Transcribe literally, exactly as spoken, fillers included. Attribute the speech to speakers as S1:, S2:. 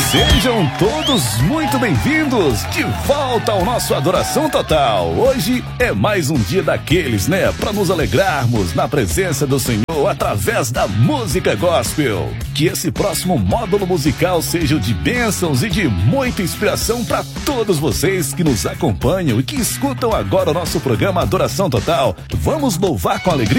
S1: Sejam todos muito bem-vindos de volta ao nosso Adoração Total. Hoje é mais um dia daqueles, né? Para nos alegrarmos na presença do Senhor através da música gospel. Que esse próximo módulo musical seja de bênçãos e de muita inspiração para todos vocês que nos acompanham e que escutam agora o nosso programa Adoração Total. Vamos louvar com alegria?